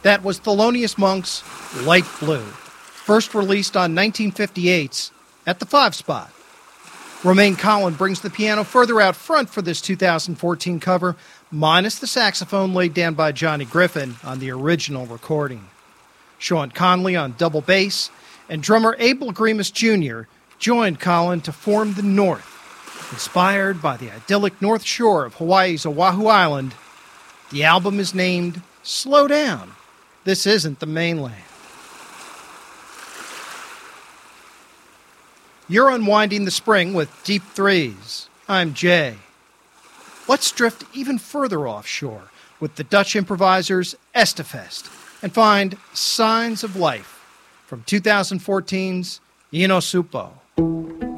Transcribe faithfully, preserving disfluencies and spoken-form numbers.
That was Thelonious Monk's Light Blue, first released on nineteen fifty-eight's At the Five Spot. Romain Collin brings the piano further out front for this two thousand fourteen cover, minus the saxophone laid down by Johnny Griffin on the original recording. Sean Conley on double bass, and drummer Abel Grimus Junior joined Collin to form the North. Inspired by the idyllic North Shore of Hawaii's Oahu Island, the album is named Slow Down. This isn't the mainland. You're unwinding the spring with Deep Threes. I'm Jay. Let's drift even further offshore with the Dutch improvisers Estefest and find Signs of Life from two thousand fourteen's Ino Supo.